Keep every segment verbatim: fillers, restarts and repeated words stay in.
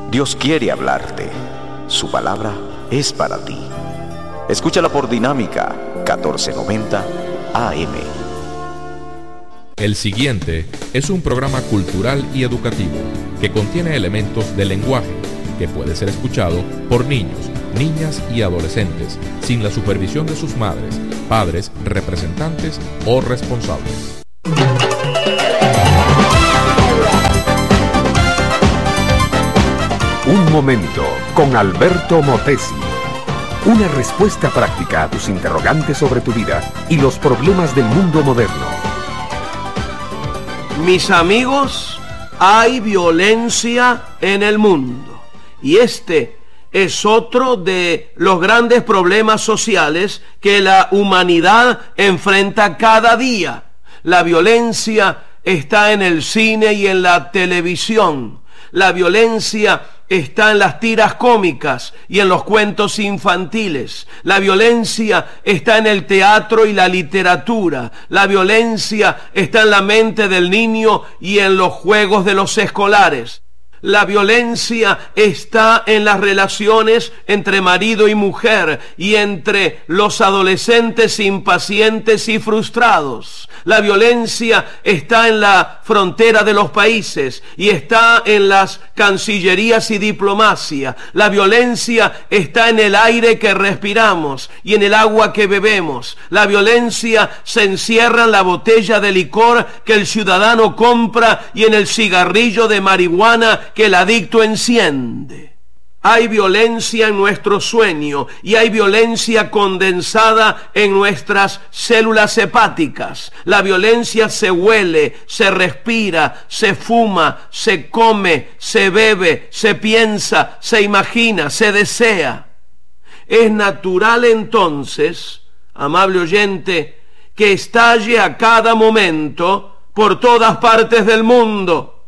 Dios quiere hablarte. Su palabra es para ti. Escúchala por Dinámica catorce noventa A M. El siguiente es un programa cultural y educativo que contiene elementos de lenguaje que puede ser escuchado por niños, niñas y adolescentes sin la supervisión de sus madres, padres, representantes o responsables. Un momento con Alberto Motesi. Una respuesta práctica a tus interrogantes sobre tu vida y los problemas del mundo moderno. Mis amigos, hay violencia en el mundo. Y este es otro de los grandes problemas sociales que la humanidad enfrenta cada día. La violencia está en el cine y en la televisión. La violencia está en las tiras cómicas y en los cuentos infantiles. La violencia está en el teatro y la literatura. La violencia está en la mente del niño y en los juegos de los escolares. La violencia está en las relaciones entre marido y mujer y entre los adolescentes impacientes y frustrados. La violencia está en la frontera de los países y está en las cancillerías y diplomacia. La violencia está en el aire que respiramos y en el agua que bebemos. La violencia se encierra en la botella de licor que el ciudadano compra y en el cigarrillo de marihuana que el adicto enciende. Hay violencia en nuestro sueño y hay violencia condensada en nuestras células hepáticas. La violencia se huele, se respira, se fuma, se come, se bebe, se piensa, se imagina, se desea. Es natural entonces, amable oyente, que estalle a cada momento por todas partes del mundo.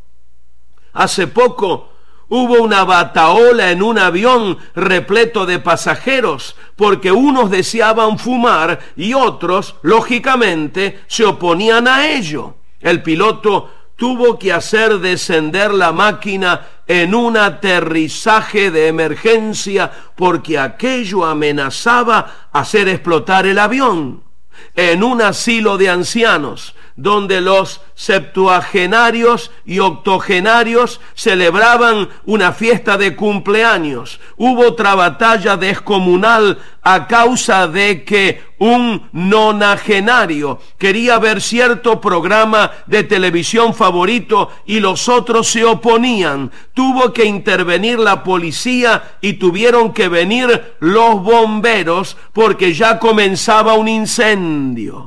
Hace poco hubo una batahola en un avión repleto de pasajeros porque unos deseaban fumar y otros, lógicamente, se oponían a ello. El piloto tuvo que hacer descender la máquina en un aterrizaje de emergencia porque aquello amenazaba hacer explotar el avión. En un asilo de ancianos, donde los septuagenarios y octogenarios celebraban una fiesta de cumpleaños. Hubo otra batalla descomunal a causa de que un nonagenario quería ver cierto programa de televisión favorito y los otros se oponían. Tuvo que intervenir la policía y tuvieron que venir los bomberos porque ya comenzaba un incendio.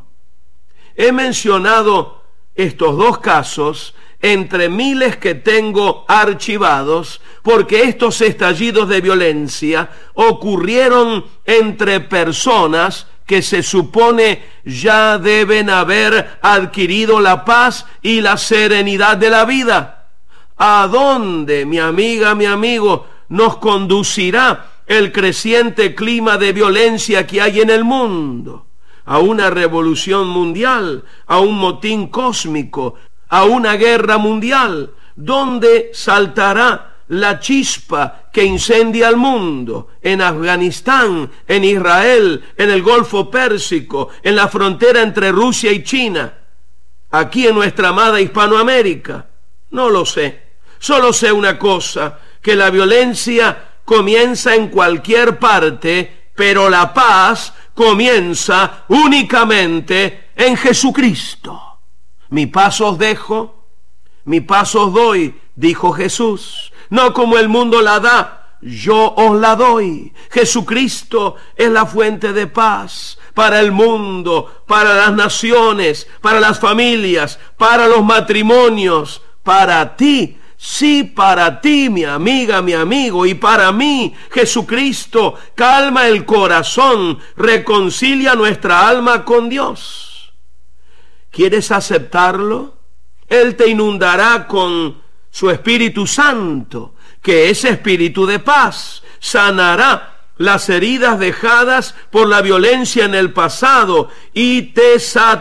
He mencionado estos dos casos entre miles que tengo archivados porque estos estallidos de violencia ocurrieron entre personas que se supone ya deben haber adquirido la paz y la serenidad de la vida. ¿A dónde, mi amiga, mi amigo, nos conducirá el creciente clima de violencia que hay en el mundo? A una revolución mundial, a un motín cósmico, a una guerra mundial, donde saltará la chispa que incendia el mundo, en Afganistán, en Israel, en el Golfo Pérsico, en la frontera entre Rusia y China, aquí en nuestra amada Hispanoamérica. No lo sé, solo sé una cosa, que la violencia comienza en cualquier parte, pero la paz comienza únicamente en Jesucristo. Mi paz os dejo, mi paz os doy, dijo Jesús. No como el mundo la da, yo os la doy. Jesucristo es la fuente de paz para el mundo, para las naciones, para las familias, para los matrimonios, para ti. Sí, para ti, mi amiga, mi amigo, y para mí, Jesucristo calma el corazón, reconcilia nuestra alma con Dios. ¿Quieres aceptarlo? Él te inundará con su Espíritu Santo, que es espíritu de paz, sanará las heridas dejadas por la violencia en el pasado y te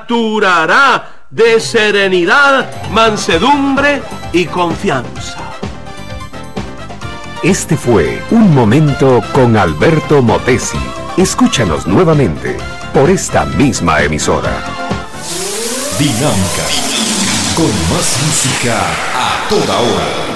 saturará de serenidad, mansedumbre y confianza. Este fue Un Momento con Alberto Motesi. Escúchanos nuevamente por esta misma emisora. Dinámica, con más música a toda hora.